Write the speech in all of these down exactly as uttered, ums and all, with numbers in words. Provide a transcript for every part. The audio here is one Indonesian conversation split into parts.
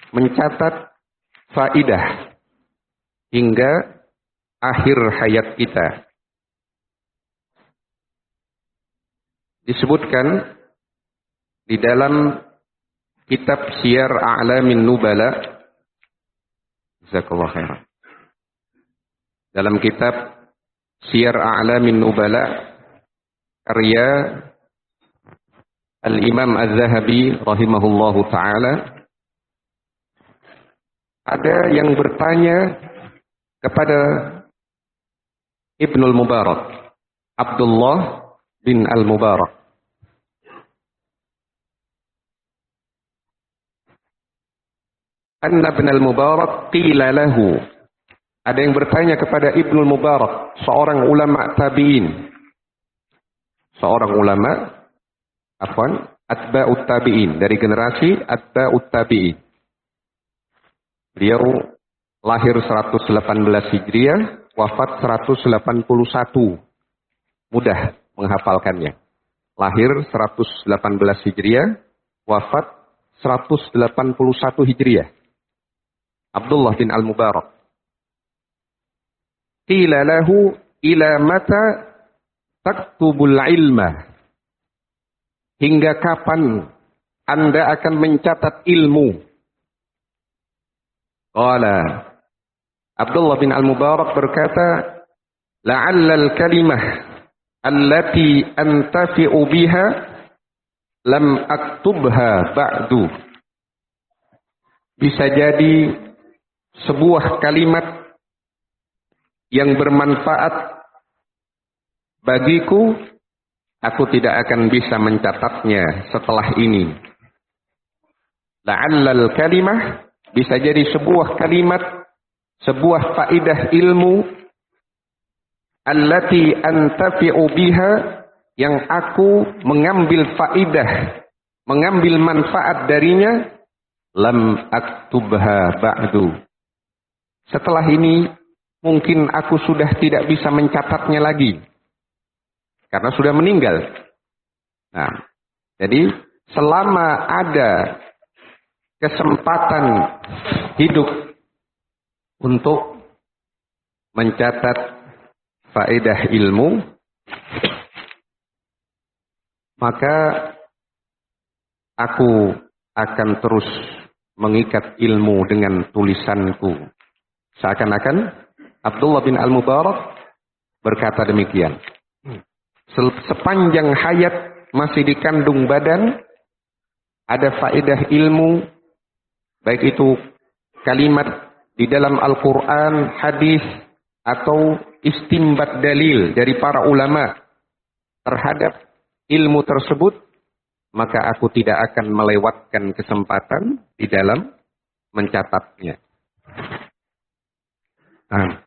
mencatat faidah hingga akhir hayat kita. Disebutkan di dalam kitab Syiar A'lamin Nubala, jazakallahu khairan. Dalam kitab Syiar A'lamin Nubala karya Al-Imam Az-Zahabi rahimahullahu ta'ala, ada yang bertanya kepada Ibnul Mubarak, Abdullah bin Al-Mubarak. Anna bin Al-Mubarak qila lahu. Ada yang bertanya kepada Ibnul Mubarak, seorang ulama tabi'in. Seorang ulama, afwan, atba'ut tabi'in, dari generasi atba'ut tabi'in. Beliau lahir seratus delapan belas Hijriah, wafat seratus delapan puluh satu. Mudah menghafalkannya. Lahir seratus delapan belas Hijriah, wafat seratus delapan puluh satu Hijriah. Abdullah bin Al-Mubarak. Qila lahu ila mata taktubul ilma. Hingga kapan Anda akan mencatat ilmu? Qala Abdullah bin Al-Mubarak berkata, la'alla al-kalimah allati antafi'u biha lam aktubha ba'du. Bisa jadi sebuah kalimat yang bermanfaat bagiku, aku tidak akan bisa mencatatnya setelah ini. La'allal kalimah, bisa jadi sebuah kalimat, sebuah faidah ilmu, allati antafi'u biha, yang aku mengambil faidah, mengambil manfaat darinya, lam aktubha ba'du. Setelah ini mungkin aku sudah tidak bisa mencatatnya lagi karena sudah meninggal. Nah, jadi selama ada kesempatan hidup untuk mencatat faedah ilmu, maka aku akan terus mengikat ilmu dengan tulisanku. Seakan-akan Abdullah bin Al-Mubarak berkata demikian. Sepanjang hayat masih dikandung badan, ada faedah ilmu, baik itu kalimat di dalam Al-Quran, hadis, atau istimbat dalil dari para ulama terhadap ilmu tersebut, maka aku tidak akan melewatkan kesempatan di dalam mencatatnya. Nah,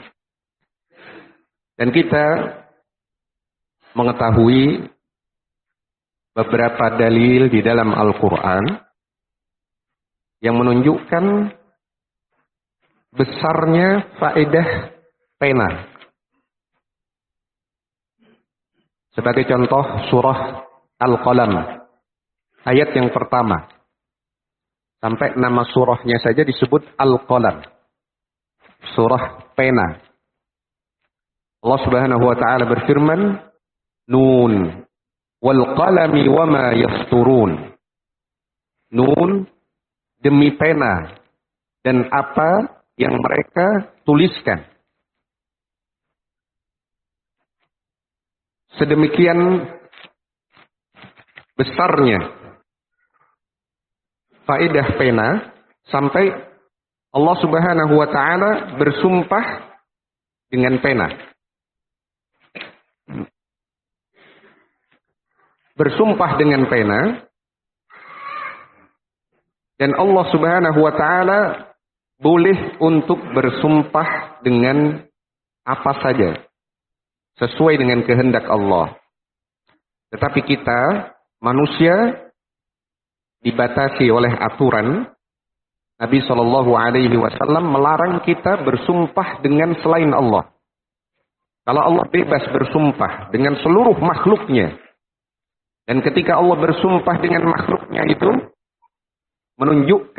dan kita mengetahui beberapa dalil di dalam Al-Quran yang menunjukkan besarnya faedah pena. Sebagai contoh surah Al-Qalam, ayat yang pertama. Sampai nama surahnya saja disebut Al-Qalam. Surah pena. Allah Subhanahu wa taala berfirman, Nun wal qalami wama yasturun. Nun, demi pena dan apa yang mereka tuliskan. Sedemikian besarnya faedah pena sampai Allah Subhanahu wa taala bersumpah dengan pena. Bersumpah dengan pena, dan Allah Subhanahu wa taala boleh untuk bersumpah dengan apa saja sesuai dengan kehendak Allah. Tetapi kita manusia dibatasi oleh aturan. Nabi shallallahu alaihi wasallam melarang kita bersumpah dengan selain Allah. Kalau Allah bebas bersumpah dengan seluruh makhluknya, dan ketika Allah bersumpah dengan makhluknya itu menunjukkan